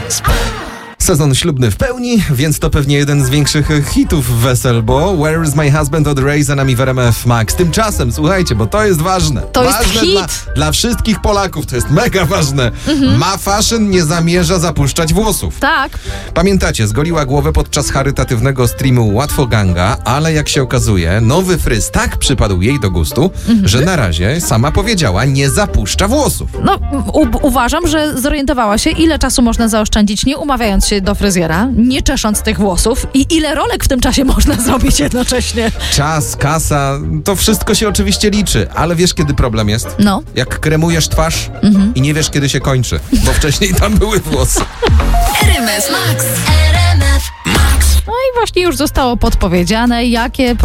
Sezon ślubny w pełni, więc to pewnie jeden z większych hitów wesel, bo Where is my husband od Ray za nami w RMF Max. Tymczasem, słuchajcie, bo to jest ważne. To jest hit. Dla wszystkich Polaków, to jest mega ważne. Ma Fashion nie zamierza zapuszczać włosów. Tak. Pamiętacie, zgoliła głowę podczas charytatywnego streamu Łatwo Ganga, ale jak się okazuje, nowy fryz tak przypadł jej do gustu, że na razie sama powiedziała, nie zapuszcza włosów. No, uważam, że zorientowała się, ile czasu można zaoszczędzić, nie umawiając się do fryzjera, nie czesząc tych włosów i ile rolek w tym czasie można zrobić jednocześnie. Czas, kasa, to wszystko się oczywiście liczy, ale wiesz, kiedy problem jest? No. Jak kremujesz twarz i nie wiesz, kiedy się kończy, bo wcześniej tam były włosy. RMF Max. RMF Max. No i właśnie już zostało podpowiedziane, jakie